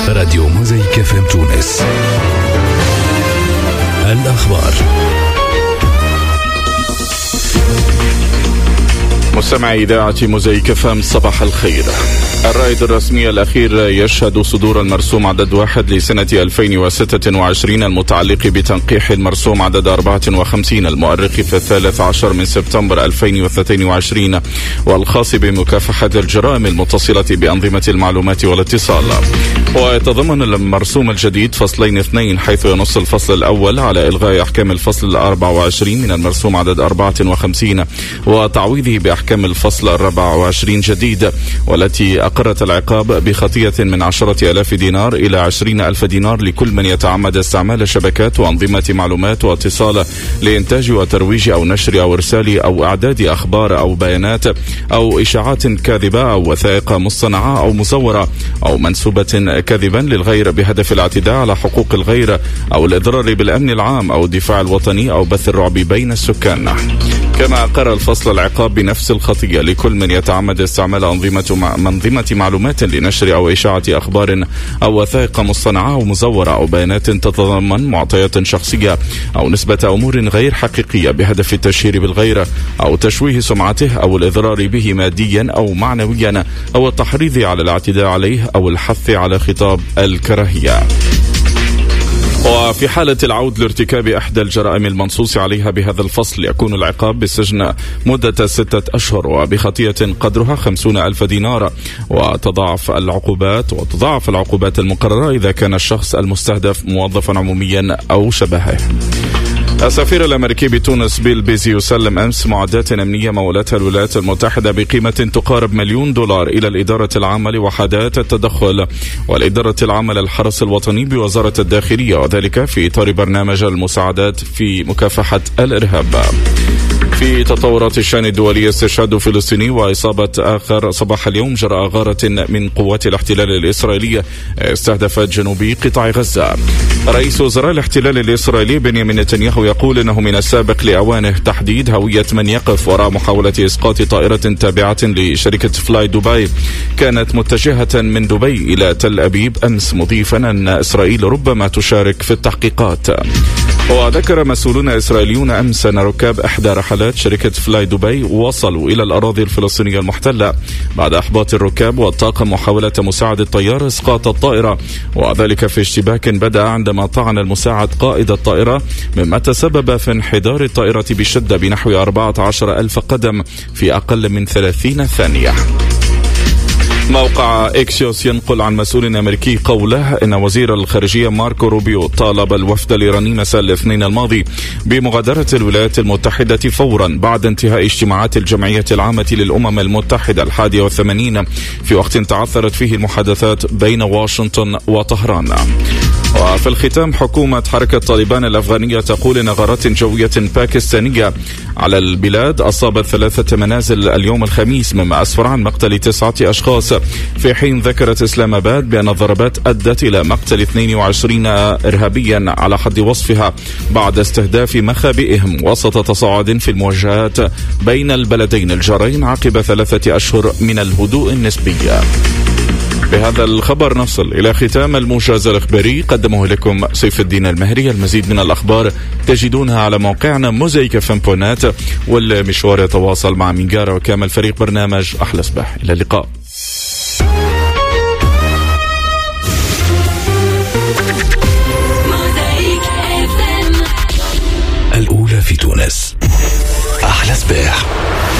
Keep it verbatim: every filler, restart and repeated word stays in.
راديو موزايك اف ام تونس. الأخبار. مستمعي إذاعة موزايك اف ام، صباح الخير. الرائد الرسمي الأخير يشهد صدور المرسوم عدد واحد لسنة ألفين وستة وعشرين المتعلق بتنقيح المرسوم عدد أربعة وخمسين المؤرخ في الثالث عشر من سبتمبر ألفين واثنين وعشرين، والخاص بمكافحة الجرائم المتصلة بأنظمة المعلومات والاتصال. ويتضمن المرسوم الجديد فصلين اثنين، حيث ينص الفصل الأول على إلغاء أحكام الفصل الأربع وعشرين من المرسوم عدد أربعة وخمسين وتعويضه بأحكام الفصل الرابع وعشرين جديد، والتي أقرت العقاب بخطية من عشرة آلاف دينار إلى عشرين ألف دينار لكل من يتعمد استعمال شبكات وأنظمة معلومات واتصال لإنتاج وترويج أو نشر أو إرسال أو إعداد أخبار أو بيانات أو إشاعات كاذبة أو وثائق مصطنعة أو مزورة أو منسوبة كذبا للغير بهدف الاعتداء على حقوق الغير أو الإضرار بالأمن العام أو الدفاع الوطني أو بث الرعب بين السكان. كما أقر الفصل العقاب بنفس الخطية لكل من يتعمد استعمال أنظمة منظمة معلومات لنشر أو إشاعة أخبار أو وثائق مصطنعة أو مزورة أو بيانات تتضمن معطيات شخصية أو نسبة أمور غير حقيقية بهدف التشهير بالغير أو تشويه سمعته أو الإضرار به ماديا أو معنويا أو التحريض على الاعتداء عليه أو الحث على خطاب الكراهية. وفي حالة العود لارتكاب إحدى الجرائم المنصوص عليها بهذا الفصل، يكون العقاب بالسجن مدة ستة أشهر وبخطية قدرها خمسون ألف دينار، وتضاعف العقوبات وتضاعف العقوبات المقررة إذا كان الشخص المستهدف موظفا عموميا أو شبهه. السفير الأمريكي بتونس بيل بيزي يسلم أمس معدات أمنية مولتها الولايات المتحدة بقيمة تقارب مليون دولار إلى الإدارة العامة لوحدات التدخل والإدارة العامة للحرس الوطني بوزارة الداخلية، وذلك في إطار برنامج المساعدات في مكافحة الإرهاب. في تطورات الشأن الدولي، استشهاد فلسطيني وإصابة آخر صباح اليوم جراء غارة من قوات الاحتلال الإسرائيلية استهدفت جنوبي قطاع غزة. رئيس وزراء الاحتلال الإسرائيلي بنيامين نتنياهو يقول إنه من السابق لأوانه تحديد هوية من يقف وراء محاولة إسقاط طائرة تابعة لشركة فلاي دبي كانت متجهة من دبي إلى تل أبيب أمس، مضيفا أن إسرائيل ربما تشارك في التحقيقات. وذكر مسؤولون إسرائيليون أمس أن ركاب إحدى رحلات شركة فلاي دبي وصلوا إلى الأراضي الفلسطينية المحتلة بعد إحباط الركاب والطاقم محاولة مساعدة الطيار إسقاط الطائرة، وذلك في اشتباك بدأ عندما طعن المساعد قائد الطائرة، مما تسبب في انحدار الطائرة بشدة بنحو أربعة عشر ألف قدم في أقل من ثلاثين ثانية. موقع إكسيوس ينقل عن مسؤول أمريكي قوله إن وزير الخارجية ماركو روبيو طالب الوفد الإيراني مساء الاثنين الماضي بمغادرة الولايات المتحدة فورا بعد انتهاء اجتماعات الجمعية العامة للأمم المتحدة الحادية والثمانين، في وقت تعثرت فيه المحادثات بين واشنطن وطهران. وفي الختام، حكومة حركة طالبان الأفغانية تقول إن غارات جوية باكستانية على البلاد أصابت ثلاثة منازل اليوم الخميس، مما أسفر عن مقتل تسعة أشخاص، في حين ذكرت إسلام آباد بأن الضربات أدت إلى مقتل اثنين وعشرين إرهابيا على حد وصفها بعد استهداف مخابئهم وسط تصاعد في المواجهات بين البلدين الجارين عقب ثلاثة أشهر من الهدوء النسبي. بهذا الخبر نصل إلى ختام الموجز الإخباري، قدمه لكم سيف الدين المهري. المزيد من الأخبار تجدونها على موقعنا موزايك اف ام دوت نت، والمشوار يتواصل مع مينجارا وكامل فريق برنامج أحلى صباح. إلى اللقاء. الأولى في تونس.